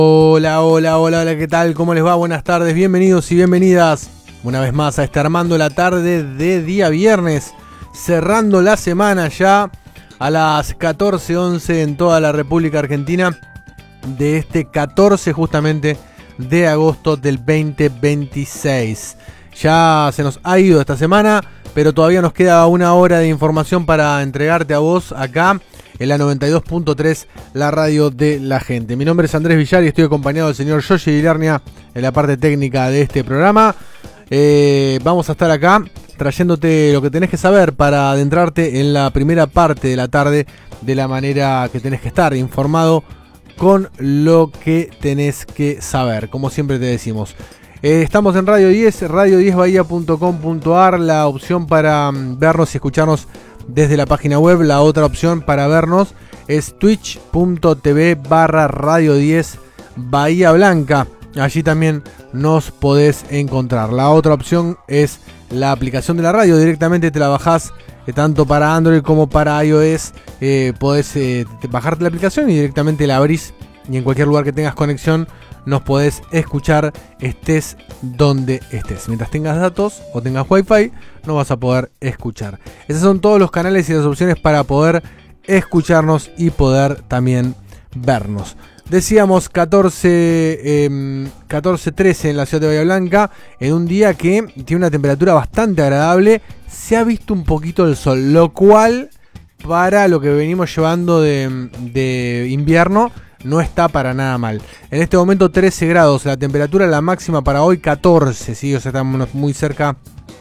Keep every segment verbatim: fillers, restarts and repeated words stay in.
Hola, hola, hola, hola, ¿qué tal? ¿Cómo les va? Buenas tardes, bienvenidos y bienvenidas una vez más a este Armando la Tarde de día viernes, cerrando la semana ya a las catorce once en toda la República Argentina de este catorce justamente de agosto del veinte veintiséis. Ya se nos ha ido esta semana, pero todavía nos queda una hora de información para entregarte a vos acá en la noventa y dos punto tres, la radio de la gente. Mi nombre es Andrés Villar y estoy acompañado del señor Yoshi Guillernia en la parte técnica de este programa. Eh, vamos a estar acá trayéndote lo que tenés que saber para adentrarte en la primera parte de la tarde de la manera que tenés que estar informado con lo que tenés que saber, como siempre te decimos. Eh, estamos en Radio diez, radio diez bahía punto com punto ar, la opción para um, vernos y escucharnos desde la página web. La otra opción para vernos es twitch punto tv barra radio diez Bahía Blanca. Allí también nos podés encontrar. La otra opción es la aplicación de la radio. Directamente te la bajás eh, tanto para Android como para iOS. Eh, podés eh, bajarte la aplicación y directamente la abrís. Y en cualquier lugar que tengas conexión nos podés escuchar, estés donde estés. Mientras tengas datos o tengas wifi, no vas a poder escuchar. Esos son todos los canales y las opciones para poder escucharnos y poder también vernos. Decíamos catorce, trece en la ciudad de Bahía Blanca, en un día que tiene una temperatura bastante agradable. Se ha visto un poquito el sol, lo cual para lo que venimos llevando de, de invierno no está para nada mal. En este momento trece grados, la temperatura, la máxima para hoy catorce, ¿sí? O sea, estamos muy cerca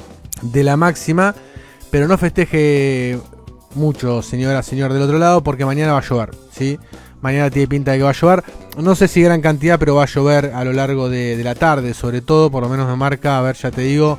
de la máxima, pero no festeje mucho, señora, señor del otro lado, porque mañana va a llover, ¿sí? Mañana tiene pinta de que va a llover, no sé si gran cantidad, pero va a llover a lo largo de, de la tarde, sobre todo, por lo menos me marca, a ver, ya te digo,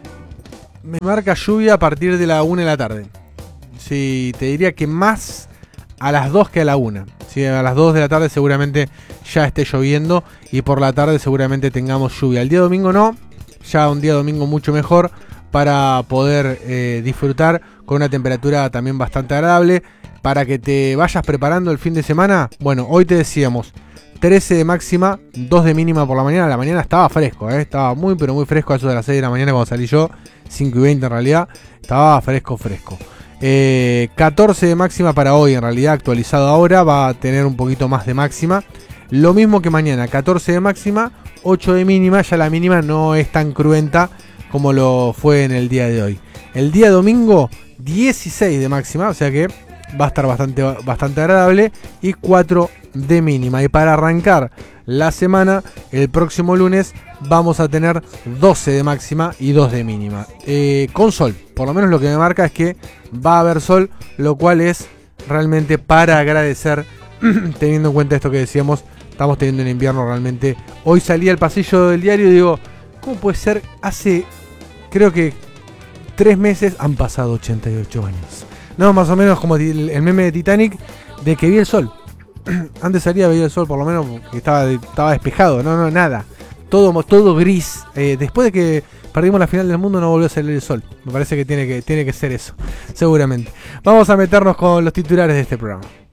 me marca lluvia a partir de la una de la tarde. Sí, te diría que más a las dos que a la una. Sí, a las dos de la tarde seguramente ya esté lloviendo y por la tarde seguramente tengamos lluvia. El día domingo no, ya un día domingo mucho mejor para poder eh, disfrutar con una temperatura también bastante agradable. Para que te vayas preparando el fin de semana, bueno, hoy te decíamos trece de máxima, dos de mínima por la mañana. La mañana estaba fresco, ¿eh? Estaba muy pero muy fresco, a eso de las seis de la mañana cuando salí yo, cinco y veinte en realidad, estaba fresco, fresco. Eh, catorce de máxima para hoy, en realidad actualizado ahora, va a tener un poquito más de máxima. Lo mismo que mañana, catorce de máxima, ocho de mínima. Ya la mínima no es tan cruenta como lo fue en el día de hoy. El día domingo, dieciséis de máxima, o sea que va a estar bastante, bastante agradable, y cuatro de mínima. Y para arrancar la semana, el próximo lunes vamos a tener doce de máxima y dos de mínima, eh, con sol. Por lo menos lo que me marca es que va a haber sol, lo cual es realmente para agradecer, teniendo en cuenta esto que decíamos, estamos teniendo un invierno realmente. Hoy salí al pasillo del diario y digo, ¿cómo puede ser? Hace, creo que tres meses han pasado ochenta y ocho años. No, más o menos como el meme de Titanic, de que vi el sol. Antes salía, veía el sol, por lo menos, que estaba, estaba despejado. No, no, nada. Todo, todo gris. Eh, después de que perdimos la final del mundo, no volvió a salir el sol. Me parece que tiene que, tiene que ser eso, seguramente. Vamos a meternos con los titulares de este programa.